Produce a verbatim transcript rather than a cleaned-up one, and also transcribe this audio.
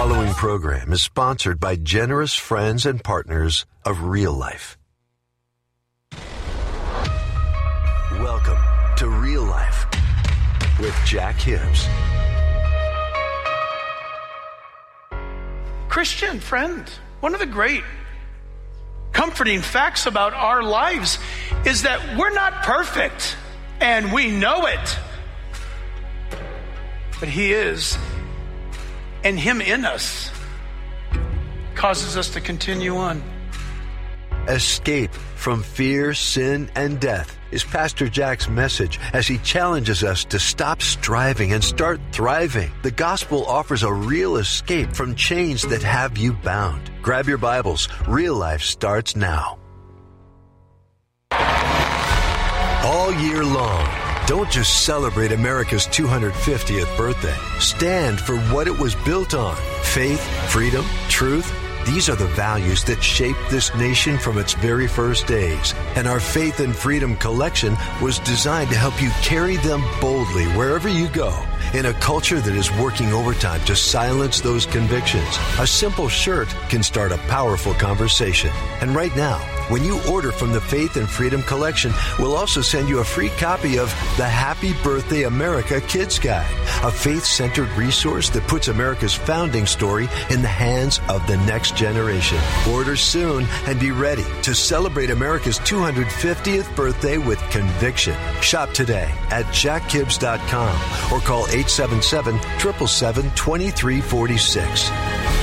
following program is sponsored by generous friends and partners of Real Life. Welcome to Real Life with Jack Hibbs. Christian friend, one of the great comforting facts about our lives is that we're not perfect, and we know it. But He is, and Him in us causes us to continue on. Escape from fear, sin, and death is Pastor Jack's message as he challenges us to stop striving and start thriving. The gospel offers a real escape from chains that have you bound. Grab your Bibles. Real Life starts now. All year long, don't just celebrate America's two hundred fiftieth birthday. Stand for what it was built on. Faith, freedom, truth. These are the values that shaped this nation from its very first days. And our Faith and Freedom collection was designed to help you carry them boldly wherever you go. In a culture that is working overtime to silence those convictions, a simple shirt can start a powerful conversation. And right now, when you order from the Faith and Freedom collection, we'll also send you a free copy of the Happy Birthday America Kids Guide, a faith-centered resource that puts America's founding story in the hands of the next generation. Order soon and be ready to celebrate America's two hundred fiftieth birthday with conviction. Shop today at jack hibbs dot com or call eight seven seven, seven seven seven, two three four six.